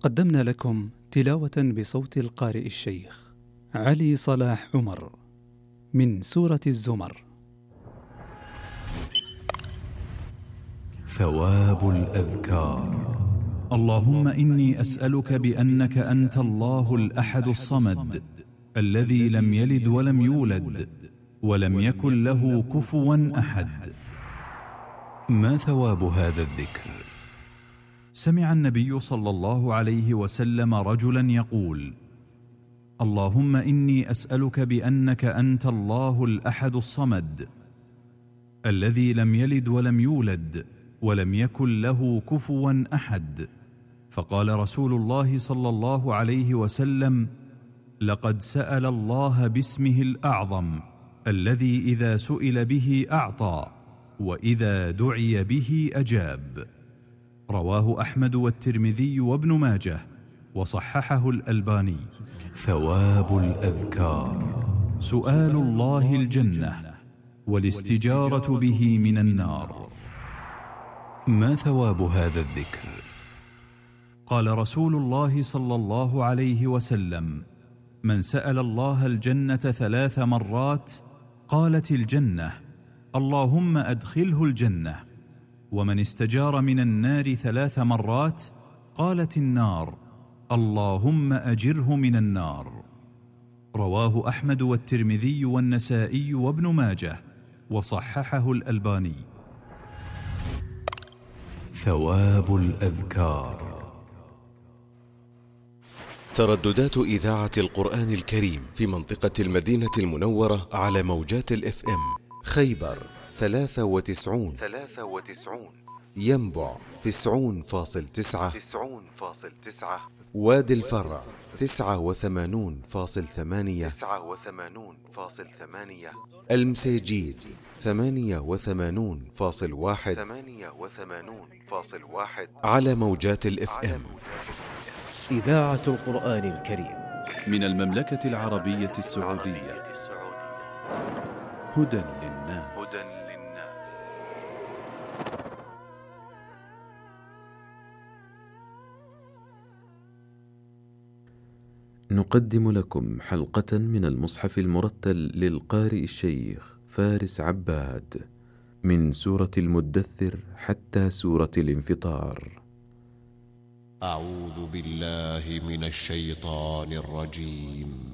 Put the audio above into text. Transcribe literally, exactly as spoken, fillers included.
قدمنا لكم تلاوة بصوت القارئ الشيخ علي صلاح عمر من سورة الزمر. ثواب الأذكار. اللهم إني أسألك بأنك أنت الله الأحد الصمد الذي لم يلد ولم يولد ولم يكن له كفوا أحد. ما ثواب هذا الذكر؟ سمع النبي صلى الله عليه وسلم رجلا يقول: اللهم إني أسألك بأنك أنت الله الأحد الصمد الذي لم يلد ولم يولد ولم يكن له كفوا أحد. فقال رسول الله صلى الله عليه وسلم: لقد سأل الله باسمه الأعظم الذي إذا سئل به أعطى وإذا دعي به أجاب. رواه أحمد والترمذي وابن ماجه وصححه الألباني. ثواب الأذكار: سؤال الله الجنة والاستجارة به من النار. ما ثواب هذا الذكر؟ قال رسول الله صلى الله عليه وسلم: من سأل الله الجنة ثلاث مرات قالت الجنة اللهم أدخله الجنة، ومن استجار من النار ثلاث مرات قالت النار اللهم أجره من النار. رواه أحمد والترمذي والنسائي وابن ماجه وصححه الألباني. ثواب الأذكار. ترددات إذاعة القرآن الكريم في منطقة المدينة المنورة على موجات الإف إم: خيبر ثلاثة وتسعون ثلاثة وتسعون، ينبع تسعون فاصل تسعة تسعون فاصل تسعة، وادي الفرع تسعة وثمانون فاصل ثمانية تسعة وثمانون فاصل ثمانية، المسيجيد ثمانية وثمانون فاصل واحد ثمانية وثمانون فاصل واحد على موجات الإف إم. إذاعة القرآن الكريم من المملكة العربية السعودية. هدى للناس. نقدم لكم حلقة من المصحف المرتل للقارئ الشيخ فارس عباد من سورة المدثر حتى سورة الانفطار. أعوذ بالله من الشيطان الرجيم.